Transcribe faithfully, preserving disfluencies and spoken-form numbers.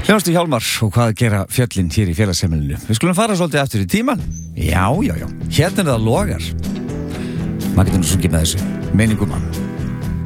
Hljóðstu Hjálmar og hvað gera fjöllin hér í félagsheimilinu. Við skulum fara svolítið eftir í tíman. Já, já, já. Hérna er það logar. Maður getur nú sungið með þessu. Meiningum mann.